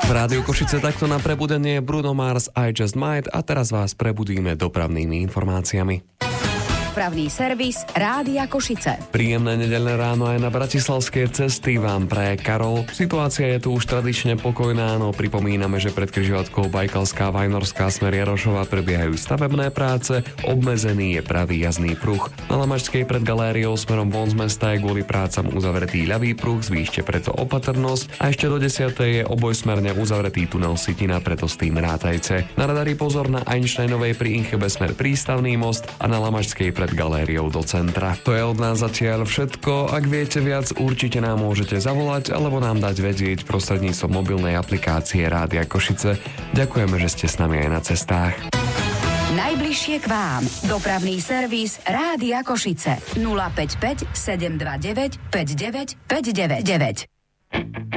V Rádiu Košice takto na prebudenie Bruno Mars I Just Might a teraz vás prebudíme dopravnými informáciami. Dopravný servis Rádia Košice. Príjemné nedeľné ráno aj na bratislavské cesty vám praje Karol. Situácia je tu už tradične pokojná, no pripomíname, že pred križovatkou Bajkalská Vajnorská smer Jarošova prebiehajú stavebné práce, obmedzený je pravý jazdný pruh. Na Lamačskej pred galériou smerom von z mesta je kvôli prácam uzavretý ľavý pruh, zvýšte preto opatrnosť a ešte do 10. je obojsmerne uzavretý tunel Sitina, preto s tým rátajte. Na radari pozor na Einsteinovej pri Inchebe smer Prístavný most a na Lamačskej pred galériou do centra. To je od nás zatiaľ všetko. Ak viete viac, určite nám môžete zavolať alebo nám dať vedieť prostredníctvom mobilnej aplikácie Rádia Košice. Ďakujeme, že ste s nami aj na cestách. Najbližšie k vám. Dopravný servis Rádia Košice. 055 729 59 599.